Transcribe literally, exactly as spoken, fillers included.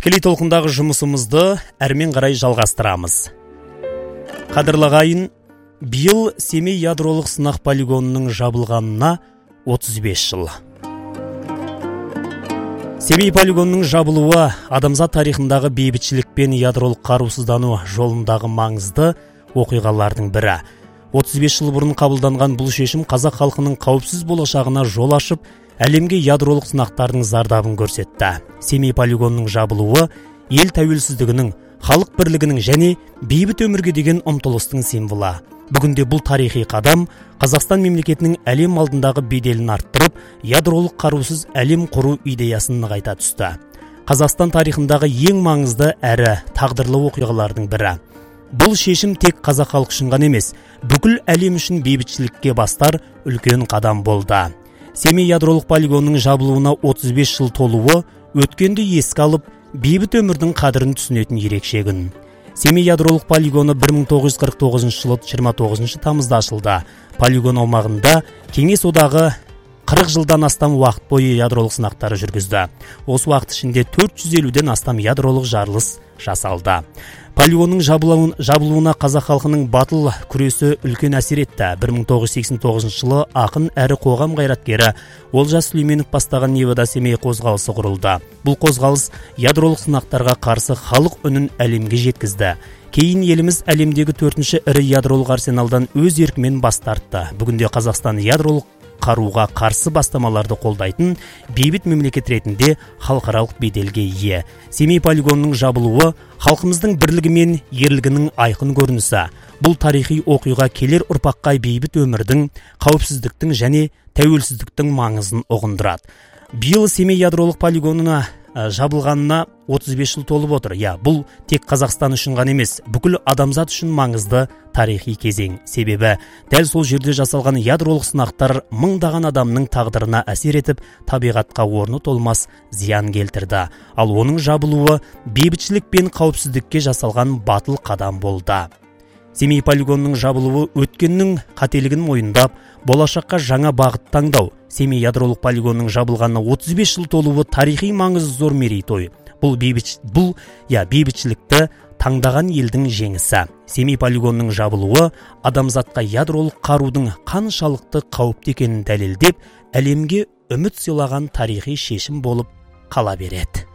Тікелей толқындағы жұмысымызды әрмен қарай жалғастырамыз. Қадірлі ағайын, биыл Семей ядролық сынақ полигонының жабылғанына отыз бес жыл. Семей полигонының жабылуы адамзат тарихындағы бейбітшілік пен ядролық қарусыздану жолындағы маңызды оқиғалардың бірі. отыз бес жыл бұрын қабылданған бұл шешім қазақ халқының қауіпсіз болашағына жол ашып, әлемге ядролық сынақтардың зардабын көрсетті. Семей полигонының жабылуы ел тәуелсіздігінің, халық бірлігінің және бейбіт өмірге деген ұмтылыстың символы. Бүгінде бұл тарихи қадам Қазақстан мемлекетінің әлем алдындағы беделін арттырып, ядролық қарусыз әлем құру идеясын нығайта түсті. Қазақстан тарихындағы ең маңызды әрі тағдырлы оқиғалардың бірі. Бұл шешім тек қазақ халқы үшін ғана емес, бүкіл әлем үшін бейбітшілікке бастар үлкен қадам болды. Семей ядролық полигонының жабылуына отыз бес жыл толуы өткенді еске алып, бейбіт өмірдің қадірін түсінетін ерекше күн. Семей ядролық полигоны бір мың тоғыз жүз қырық тоғызыншы жылы жиырма тоғызыншы тамызда ашылды. Полигон аумағында Кеңес одағы қырық жылдан астам уақыт бойы ядролық сынақтары жүргізді. Осы уақыт ішінде төрт жүз елуден астам ядролық жарылыс жасалды. Полигонның жабылуына қазақ халқының батыл күресі үлкен әсер етті. бір мың тоғыз жүз сексен тоғызыншы жылы ақын әрі қоғам қайраткері Олжас Сүлейменов бастаған Невада Семей қозғалысы құрылды. Бұл қозғалыс ядролық сынақтарға қарсы халық үнін әлемге жеткізді. Кейін еліміз әлемдегі төртінші ірі ядролық арсеналдан өз еркімен бас тартты. Бүгінде Қазақстан ядролық қаруға қарсы бастамаларды қолдайтын бейбіт мемлекет ретінде халықаралық беделге ие. Семей полигонының жабылуы халқымыздың бірлігі мен ерлігінің айқын көрінісі. Бұл тарихи оқиға келер ұрпаққа бейбіт өмірдің, қауіпсіздіктің және тәуелсіздіктің маңызын ұғындырады. Биыл Семей ядролық полигонына жабылғанына отыз бес жыл толып отыр. Я, бұл тек Қазақстан үшін ғана емес, бүкіл адамзат үшін маңызды тарихи кезең. Себебі дәл сол жерде жасалған ядролық сынақтар мыңдаған адамның тағдырына әсер етіп, табиғатқа орны толмас зиян келтірді. Ал оның жабылуы бейбітшілік пен қауіпсіздікке жасалған батыл қадам болды. Семей полигонының жабылуы өткеннің қателігін мойындап, болашаққа жаңа бағыт таңдау. Семей ядролық полигонының жабылғанына отыз бес жыл толуы тарихи маңызы зор мерейтой. Бұл бейбіт, бұл я бейбітшілікті таңдаған елдің жеңісі. Семей полигонының жабылуы адамзатқа ядролық қарудың қаншалықты қауіпті екенін дәлелдеп, әлемге үміт сыйлаған тарихи шешім болып қала береді.